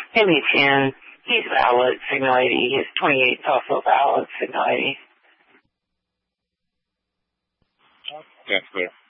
Maybe 10. He's valid, signal 80. His 28 is also valid, signal 80. That's clear.